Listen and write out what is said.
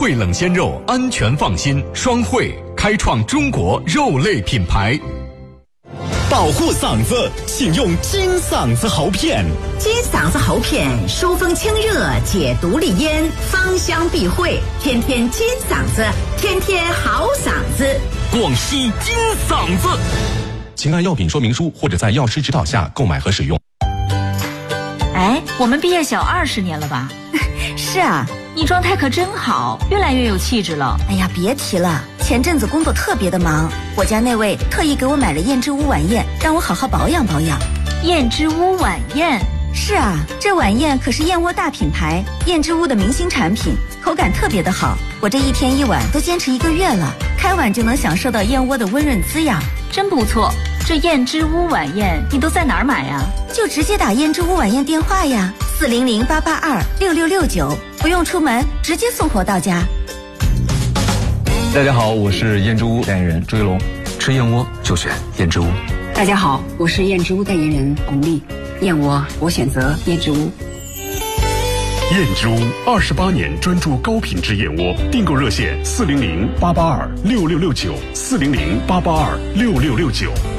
汇冷鲜肉，安全放心。双汇开创中国肉类品牌。 保护嗓子，请用金嗓子喉片。 金嗓子喉片疏风清热，解毒利咽，芳香避秽，天天金嗓子，天天好嗓子。 广西金嗓子。 请看药品说明书或者在药师指导下购买和使用。 哎，我们毕业小20年了吧？ 是啊， 你状态可真好，越来越有气质了。 哎呀，别提了，前阵子工作特别的忙，我家那位特意给我买了燕之屋晚宴，让我好好保养保养。 燕之屋晚宴？ 是啊，这晚宴可是燕窝大品牌燕之屋的明星产品，口感特别的好。我这一天一碗都坚持1个月了，开碗就能享受到燕窝的温润滋养， 真不错。这燕之屋晚宴你都在哪儿买呀？ 就直接打燕之屋晚宴电话呀，400-882-6669，不用出门，直接送货到家。 大家好，我是燕之屋代言人朱一龙，吃燕窝就选燕之屋。 大家好，我是燕之屋代言人巩俐，燕窝我选择燕之屋。 燕之屋28年专注高品质燕窝，订购热线400-882-6669，400-882-6669。